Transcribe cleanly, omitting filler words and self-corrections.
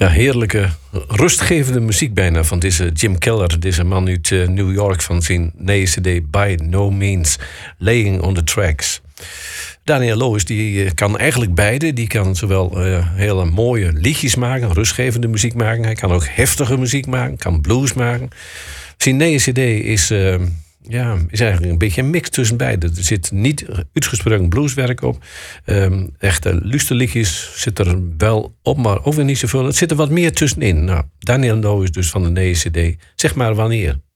Ja, heerlijke, rustgevende muziek bijna van deze Jim Keller. Deze man uit New York van zijn nieuwe CD By No Means Laying on the Tracks. Daniel Loos die kan eigenlijk beide. Die kan zowel hele mooie liedjes maken, rustgevende muziek maken. Hij kan ook heftige muziek maken, kan blues maken. Zijn nieuwe CD is eigenlijk een beetje een mix tussen beide. Er zit niet uitgesproken blueswerk op. Echte luisterliedjes zit er wel op, maar ook weer niet zoveel. Het zit er wat meer tussenin. Nou, Daniel Loos dus van de nieuwe CD. Zeg maar wanneer.